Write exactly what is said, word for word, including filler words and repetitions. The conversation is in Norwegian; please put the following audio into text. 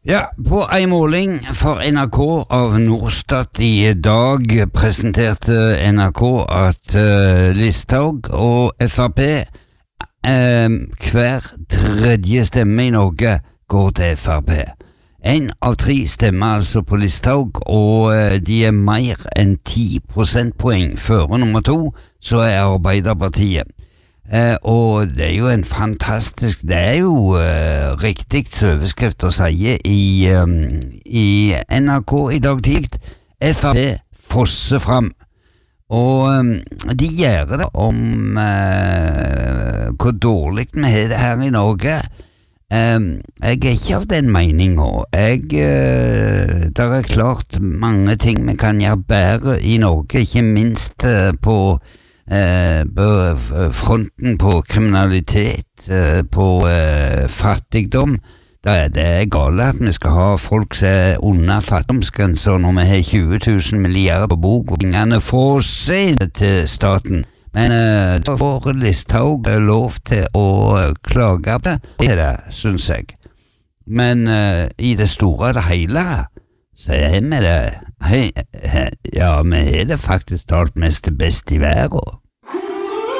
Ja, på en måling for N R K av Norstat i dag presenterte N R K at uh, Listhaug og F R P uh, hver tredje stemme i Norge går til F R P. En av tre stemmer altså på Listhaug, og uh, de er mer enn ti prosentpoeng før nummer to, så er Arbeiderpartiet. Eh, og det er jo en fantastisk, det er jo eh, riktig overskrift å si i, um, i N R K i dag tidlig. F R P fosser fram, og um, de gjør det om uh, hvor dårlig vi har det her i Norge. Um, jeg er ikke av den meningen. Jeg, uh, det er klart mange ting vi kan gjøre bedre i Norge, ikke minst uh, på Eh, på fronten på kriminalitet, eh, på eh, fattigdom. Det er det gale at vi skal ha folk som er under fattigdomsgrenser når vi har tjue tusen milliarder på bok og pengene får se til staten. Men eh, da får Listhaug lov til å klage på det, det er det, synes jeg. Men eh, i det store og det hele så er vi det hei, hei, ja, vi er det faktisk talt mest best i verden.